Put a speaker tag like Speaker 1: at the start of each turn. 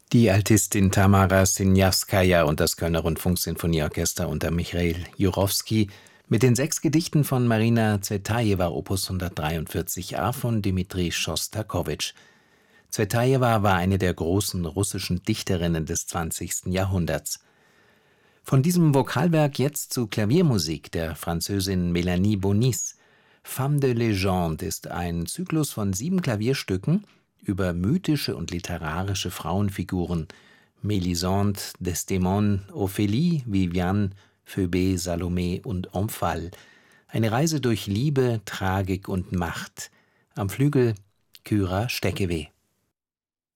Speaker 1: Die Altistin Tamara Siniawskaja und das Kölner Rundfunksinfonieorchester unter Michail Jurowski mit den 6 Gedichten von Marina Tsvetajewa Opus 143a von Dmitri Schostakowitsch. Tsvetajewa war eine der großen russischen Dichterinnen des 20. Jahrhunderts. Von diesem Vokalwerk jetzt zu Klaviermusik der Französin Mélanie Bonis. Femme de Légende ist ein Zyklus von 7 Klavierstücken über mythische und literarische Frauenfiguren: Mélisande, Desdémone, Ophélie, Viviane, Phoebé, Salome und Omphale. Eine Reise durch Liebe, Tragik und Macht. Am Flügel Kyra Steckeweh.